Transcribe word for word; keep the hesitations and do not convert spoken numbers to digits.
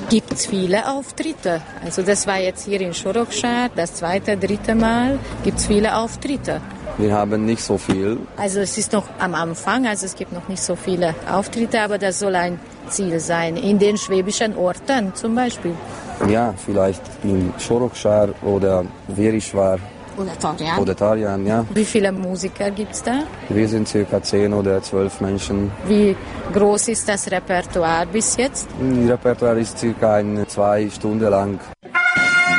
Gibt es viele Auftritte? Also das war jetzt hier in Shorokshar, das zweite, dritte Mal. Gibt es viele Auftritte? Wir haben nicht so viel. Also es ist noch am Anfang, also es gibt noch nicht so viele Auftritte, aber das soll ein Ziel sein. In den schwäbischen Orten zum Beispiel. Ja, vielleicht in Shorokshar oder Verisvar. Oder Tarjan. Oder Tarjan, ja. Wie viele Musiker gibt es da? Wir sind circa zehn oder zwölf Menschen. Wie groß ist das Repertoire bis jetzt? Das Repertoire ist circa eine zwei Stunden lang.